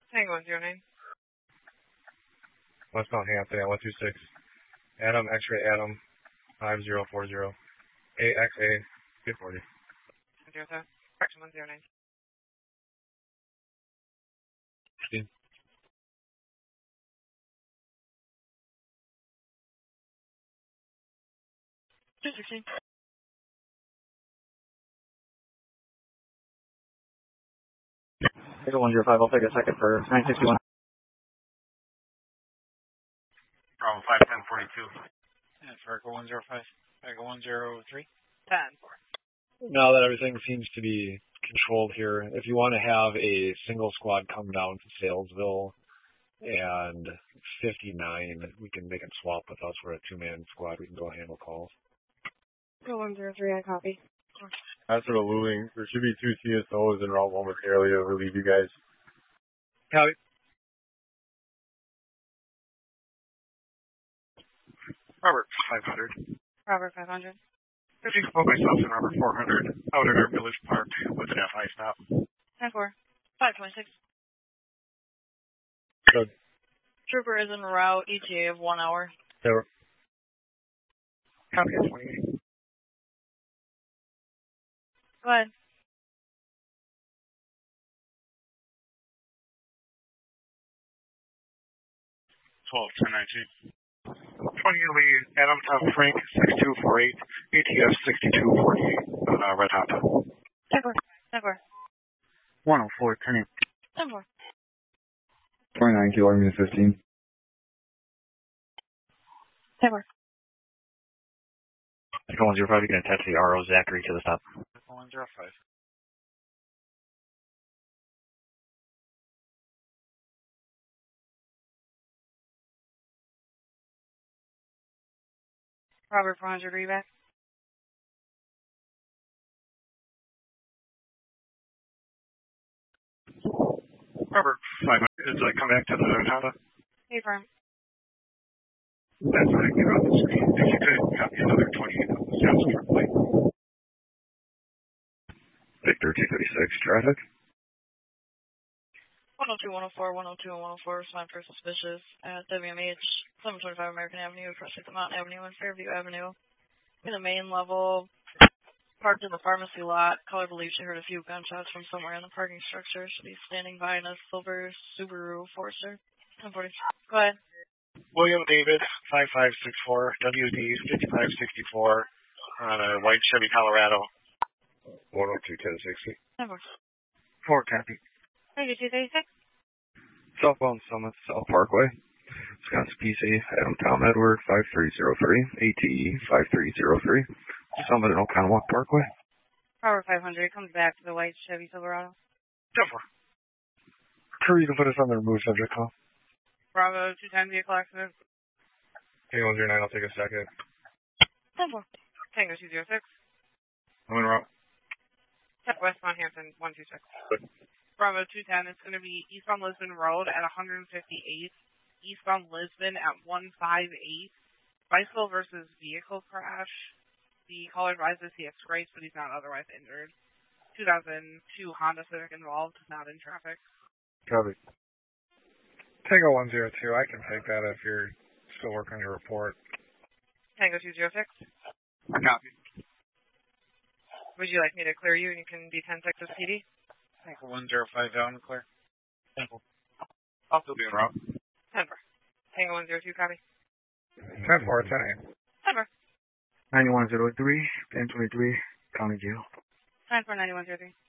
Tango 109. Westbound Hampton at 126. Adam, X-ray Adam, 5040. AXA, 240. 07. Correction 109. 16. Tango 105, I'll take a second for 961. Bravo 51042. And Fargo 105. Fargo 103. 10. Now that everything seems to be controlled here, if you want to have a single squad come down to Salesville and 59, we can make it swap with us. We're a two-man squad. We can go handle calls. Go 103, I copy. As for the Luling, there should be 2 CSOs in Route 1 with Harley to relieve you guys. Copy. Robert 500. Robert 500. Put myself in Robert 400. Out at our Village Park with an FI stop. 10-4. 526. Good. Trooper is en route, ETA of 1 hour. There. Copy at 28. Go ahead. Twelve 1019. 20 lead, Adam Top Frank 6248, ATF 6248, Red Hot. 10-4. 10-4. 104 10. 10-4. 29 Kilo Army 15. 10-4. Tango 105, you can attach the RO Zachary to the stop. 105. Robert 400, are you back? Robert 500, come back to the Honda. Hey, firm. That's what I get on the screen. If you could copy another 28 on the sounds correctly. Victor 236, traffic. 102, 104, 102, and 104, respond for suspicious at WMH 725 American Avenue, across Mountain Avenue and Fairview Avenue. In the main level, parked in the pharmacy lot. Caller believes she heard a few gunshots from somewhere in the parking structure. Should be standing by in a silver Subaru Forester. 1040. Go ahead. William David 5564, WD 5564 on a white Chevy Colorado. 102 1060. 1040. 4 copy. 3236. Southbound Summit, South Parkway. Wisconsin PC, Adam Tom Edward, 5303, ATE 5303. Summit and Oconomowoc Parkway. Power 500 comes back to the white Chevy Silverado. 10-4. Crew, you can put us on the remove subject call. Bravo 210 vehicle accident. Tango 09, I'll take a second. 10-4. Tango 206. I'm in route. Check westbound Hampton 126. Bravo 210, it's going to be eastbound Lisbon Road at 158th. Eastbound Lisbon at 158. Bicycle versus vehicle crash. The caller advises he has scrapes, but he's not otherwise injured. 2002 Honda Civic involved, not in traffic. Copy. Tango 102, I can take that if you're still working your report. Tango 206. Copy. Would you like me to clear you and you can be 10-6 with PD? Tango 105 down, clear. Tango. I'll still be en route. 10-4. Tango 102, copy. 10-4, 10-8. 10-4. 9103, 1023, County Jail. 9-4, 9103.